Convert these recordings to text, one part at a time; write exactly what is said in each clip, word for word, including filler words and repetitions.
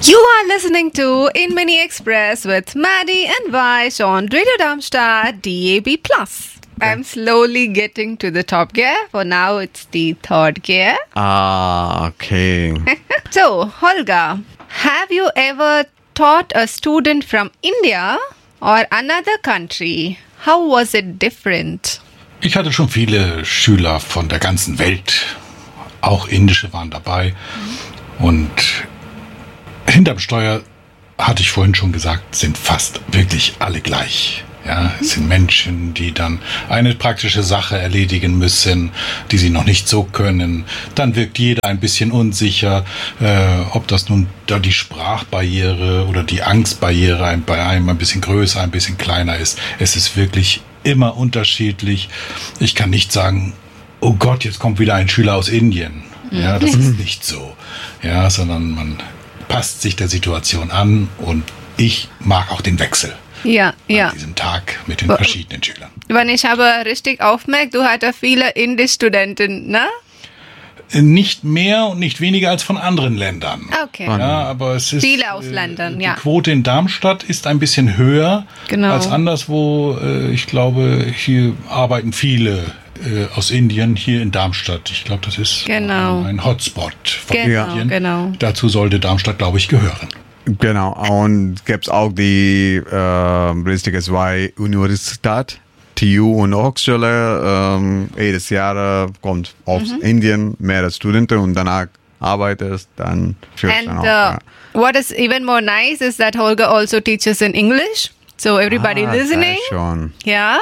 You are listening to In Mini Express with Maddie and Vish on Radio Darmstadt D A B plus. I'm slowly getting to the top gear. For now, it's the third gear. Ah, okay. So, Holger, have you ever taught a student from India or another country? How was it different? Ich hatte schon viele Schüler von der ganzen Welt. Auch Indische waren dabei. Und hinterm Steuer, hatte ich vorhin schon gesagt, sind fast wirklich alle gleich. Ja, es sind Menschen, die dann eine praktische Sache erledigen müssen, die sie noch nicht so können. Dann wirkt jeder ein bisschen unsicher, äh, ob das nun da die Sprachbarriere oder die Angstbarriere ein, bei einem ein bisschen größer, ein bisschen kleiner ist. Es ist wirklich immer unterschiedlich. Ich kann nicht sagen, oh Gott, jetzt kommt wieder ein Schüler aus Indien. Ja, das ist nicht so. Ja, sondern man passt sich der Situation an und ich mag auch den Wechsel. Ja, ja. An diesem Tag mit den verschiedenen Schülern. Wenn ich habe richtig aufmerkt, du hattest viele Indisch-Studenten, ne? Nicht mehr und nicht weniger als von anderen Ländern. Okay. Ja, aber es ist, viele aus Ländern, die ja. Die Quote in Darmstadt ist ein bisschen höher genau. als anderswo. Ich glaube, hier arbeiten viele aus Indien hier in Darmstadt. Ich glaube, das ist genau. ein Hotspot von genau, Indien. Genau. Dazu sollte Darmstadt, glaube ich, gehören. Genau, und gibt es auch die äh, richtige zwei Universität, T U und Hochschule. Ähm, jedes Jahr kommt aus mhm. Indien mehr Studenten und danach arbeitet dann für And dann auch, uh, ja. What is even more nice is that Holger also teaches in English. So everybody ah, listening. Schon. Ja.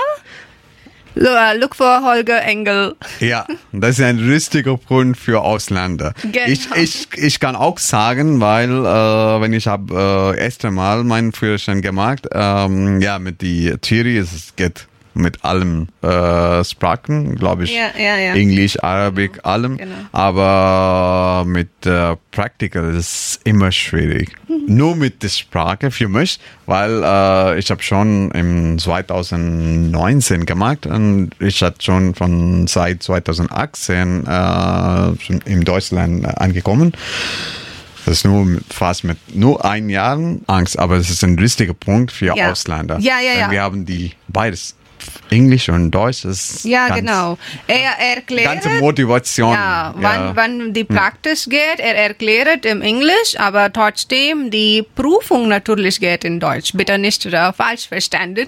Look for Holger Engel. Ja, das ist ein richtiger Grund für Ausländer. Genau. Ich, ich, ich kann auch sagen, weil äh, wenn ich habe äh, erste Mal meinen Führerschein gemacht, ähm, ja, mit die Theorie, es geht mit allem äh, Sprachen, glaube ich, ja, ja, ja. Englisch, Arabisch, genau. allem, genau. aber mit äh, Practical ist es immer schwierig. Mhm. Nur mit der Sprache für mich, weil äh, ich habe schon im zwanzig neunzehn gemacht und ich hatte schon von seit zwanzig achtzehn äh, schon in Deutschland äh, angekommen. Das ist nur fast mit nur ein Jahr Angst, aber es ist ein richtiger Punkt für ja. Ausländer. Ja, ja, ja. Wir haben die beides. Englisch und Deutsch ist ja ganz, genau. Er erklärt ganze Motivation. Ja, wann, ja. wann die Praxis hm. geht, er erklärt im Englisch, aber trotzdem die Prüfung natürlich geht in Deutsch. Bitte nicht oder falsch verstanden.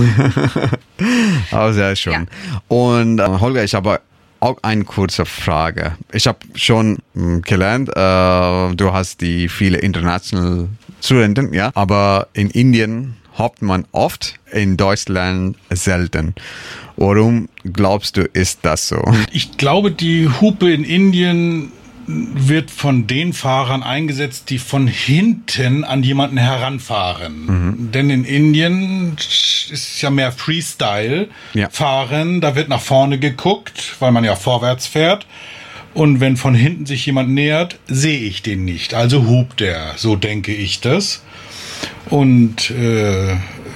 Aber sehr schön. Ja. Und äh, Holger, ich habe auch eine kurze Frage. Ich habe schon mh, gelernt, äh, du hast die viele internationale Studenten, ja, aber in Indien hofft man oft, in Deutschland selten. Warum glaubst du, ist das so? Ich glaube, die Hupe in Indien wird von den Fahrern eingesetzt, die von hinten an jemanden heranfahren. Mhm. Denn in Indien ist ja mehr Freestyle ja. fahren, da wird nach vorne geguckt, weil man ja vorwärts fährt. Und wenn von hinten sich jemand nähert, sehe ich den nicht. Also hupt er, so denke ich das. Und äh,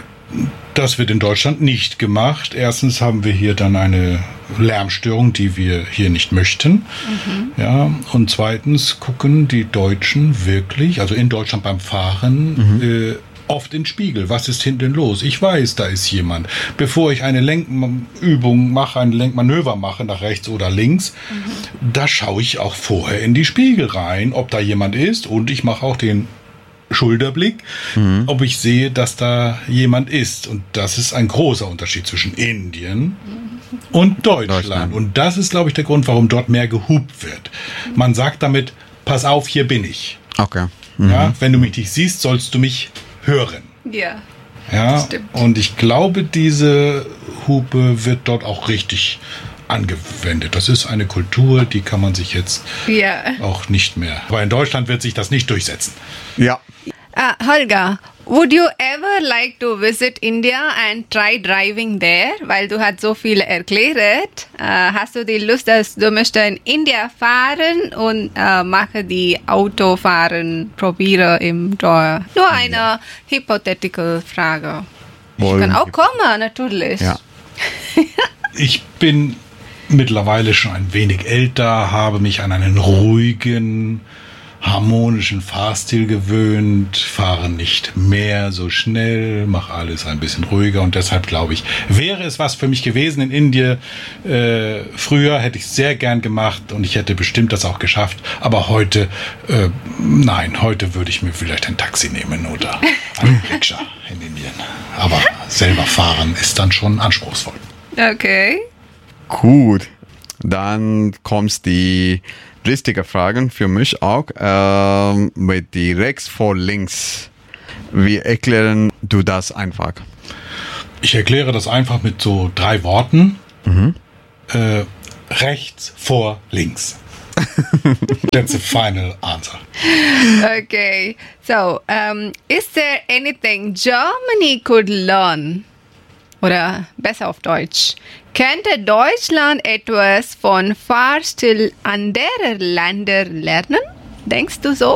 das wird in Deutschland nicht gemacht. Erstens haben wir hier dann eine Lärmstörung, die wir hier nicht möchten. Mhm. Ja, und zweitens gucken die Deutschen wirklich, also in Deutschland beim Fahren, mhm. äh, oft in den Spiegel. Was ist hinten los? Ich weiß, da ist jemand. Bevor ich eine Lenkübung mache, ein Lenkmanöver mache, nach rechts oder links, mhm. da schaue ich auch vorher in die Spiegel rein, ob da jemand ist. Und ich mache auch den Schulterblick, mhm. ob ich sehe, dass da jemand ist. Und das ist ein großer Unterschied zwischen Indien und Deutschland. Deutschland. Und das ist, glaube ich, der Grund, warum dort mehr gehupt wird. Man sagt damit, pass auf, hier bin ich. Okay. Mhm. Ja, wenn du mich nicht siehst, sollst du mich hören. Ja. Ja, stimmt. Und ich glaube, diese Hupe wird dort auch richtig angewendet. Das ist eine Kultur, die kann man sich jetzt ja. auch nicht mehr. Aber in Deutschland wird sich das nicht durchsetzen. Ja. Uh, Holger, would you ever like to visit India and try driving there? Weil du hast so viel erklärt. Uh, hast du die Lust, dass du möchtest in India fahren und uh, mache die Autofahren, probiere im Tor? Nur eine ja. hypothetical Frage. Ich kann auch kommen, natürlich. Ja. Ich bin mittlerweile schon ein wenig älter, habe mich an einen ruhigen harmonischen Fahrstil gewöhnt, fahre nicht mehr so schnell, mache alles ein bisschen ruhiger und deshalb glaube ich, wäre es was für mich gewesen in Indien. Äh, früher hätte ich es sehr gern gemacht und ich hätte bestimmt das auch geschafft, aber heute, äh, nein, heute würde ich mir vielleicht ein Taxi nehmen oder ein Rikscha in Indien. Aber selber fahren ist dann schon anspruchsvoll. Okay. Gut, dann kommt die richtige Frage für mich auch ähm, mit die rechts vor links. Wie erklären du das einfach? Ich erkläre das einfach mit so drei Worten. Mhm. Äh, rechts vor links. That's the final answer. Okay, so um, is there anything Germany could learn? Oder besser auf Deutsch. Könnte Deutschland etwas von Fahrstil anderer Länder lernen? Denkst du so?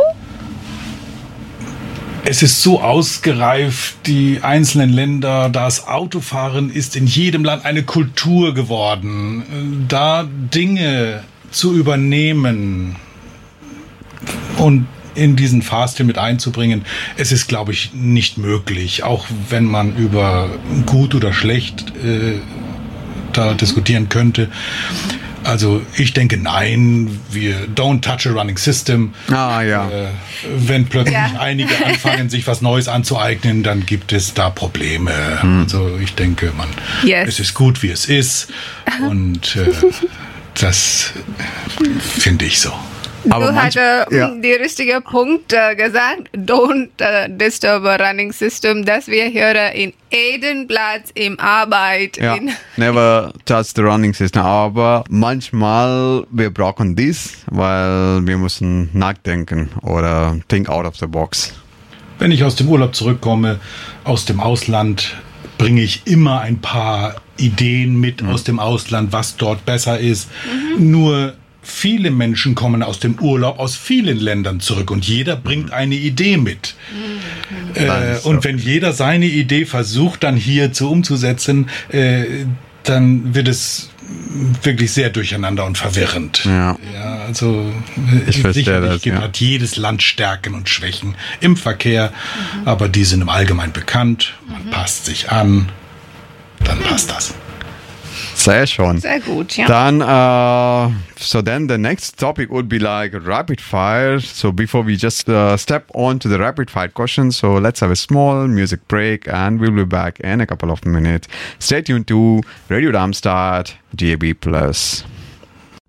Es ist so ausgereift, die einzelnen Länder, das Autofahren ist in jedem Land eine Kultur geworden. Da Dinge zu übernehmen und in diesen Fahrstil mit einzubringen, es ist, glaube ich, nicht möglich. Auch wenn man über gut oder schlecht äh, da diskutieren könnte. Also ich denke, nein, wir don't touch a running system. Ah, ja. Äh, wenn plötzlich ja. einige anfangen, sich was Neues anzueignen, dann gibt es da Probleme. Hm. Also ich denke, man, yes. es ist gut, wie es ist. Und äh, das finde ich so. Aber du hast manch- äh, ja. die richtige Punkt äh, gesagt. Don't äh, disturb a running system. Das wir hören in jedem Platz, im Arbeit. Ja, In never touch the running system. Aber manchmal wir brauchen dies, weil wir müssen nachdenken oder think out of the box. Wenn ich aus dem Urlaub zurückkomme, aus dem Ausland, bringe ich immer ein paar Ideen mit mhm. aus dem Ausland, was dort besser ist. Mhm. Nur viele Menschen kommen aus dem Urlaub aus vielen Ländern zurück und jeder bringt eine Idee mit. Mhm. Äh, und wenn jeder seine Idee versucht, dann hier zu umzusetzen, äh, dann wird es wirklich sehr durcheinander und verwirrend. Ja. Ja, also ich verstehe sicherlich das, gibt ja. hat jedes Land Stärken und Schwächen im Verkehr, mhm. aber die sind im Allgemeinen bekannt. Man mhm. passt sich an, dann passt das. Sehr schon. Sehr gut, ja. Dann, uh, so then the next topic would be like rapid fire. So before we just uh, step on to the rapid fire questions, so let's have a small music break and we'll be back in a couple of minutes. Stay tuned to Radio Darmstadt D A B plus.